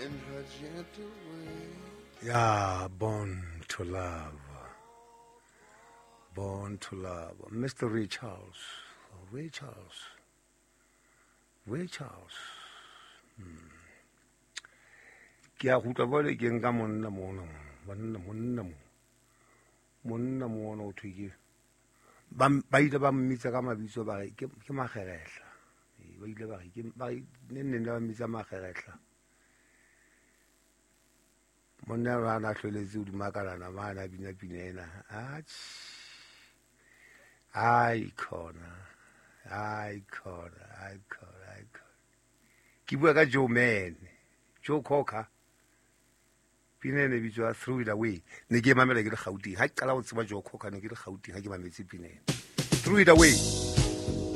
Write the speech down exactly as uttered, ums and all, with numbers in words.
Yeah, born to love. Born to love. Mister Ray Charles. Ray Charles. Ray Charles. Hmm. Ke a gutla bole ke nka monna mona monna monna mo monna mona o thwe ba ba ile ba mmitsa ka mabitso ba ke ke mageregla ba ile ba ke ba ne ne ba mmitsa mageregla monna ra na hloletse di makalana bana bina binena ach ai khona ai khona ai khona ai khona ke bua ka Joe Man Joe Cocker Pinene bitswa Throw It Away ne ke mamela ke le Gauteng ha ke qala go tseba Joe Cocker ne ke le Gauteng ha ke mametse Pinene Throw It Away